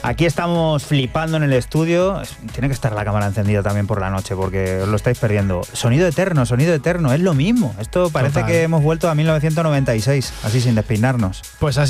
Aquí estamos flipando en el estudio. Tiene que estar la cámara encendida también por la noche porque os lo estáis perdiendo. Sonido eterno, es lo mismo. Esto parece que hemos vuelto a 1996, así sin despeinarnos. Pues así